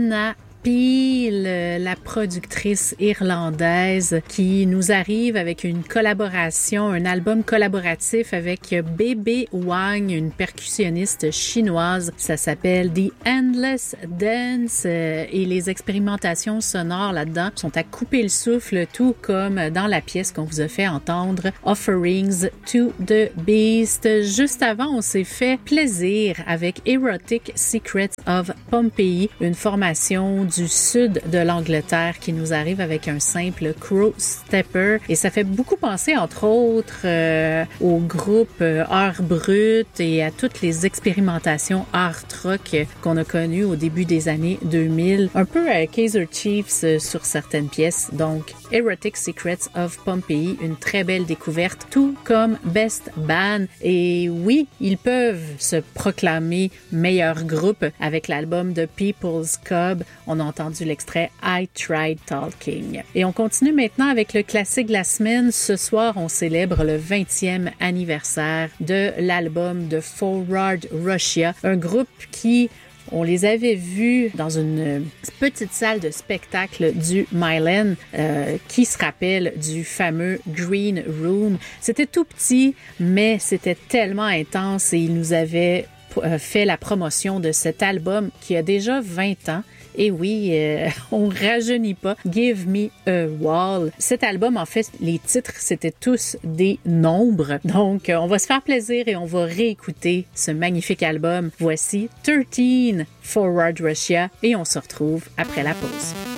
Anna Peel, la productrice irlandaise qui nous arrive avec une collaboration, un album collaboratif avec Bébé Wang, une percussionniste chinoise. Ça s'appelle The Endless Dance et les expérimentations sonores là-dedans sont à couper le souffle, tout comme dans la pièce qu'on vous a fait entendre, Offerings to the Beast. Juste avant, on s'est fait plaisir avec Erotic Secrets of Pompeii, une formation du sud de l'Angleterre qui nous arrive avec un simple Crow Stepper. Et ça fait beaucoup penser, entre autres, au groupe Art Brut et à toutes les expérimentations art rock qu'on a connues au début des années 2000. Un peu à Kaiser Chiefs sur certaines pièces. Donc, Erotic Secrets of Pompeii, une très belle découverte, tout comme Best Band. Et oui, ils peuvent se proclamer meilleur groupe avec l'album de People's Cub. On a entendu l'extrait I Tried Talking. Et on continue maintenant avec le classique de la semaine. Ce soir, on célèbre le 20e anniversaire de l'album de Forward Russia, un groupe qui on les avait vus dans une petite salle de spectacle du Mylan qui se rappelle du fameux Green Room. C'était tout petit, mais c'était tellement intense et ils nous avaient fait la promotion de cet album qui a déjà 20 ans. Et oui, on rajeunit pas. Give Me a Wall. Cet album, en fait, les titres, c'était tous des nombres. Donc, on va se faire plaisir et on va réécouter ce magnifique album. Voici 13 Forward Russia et on se retrouve après la pause.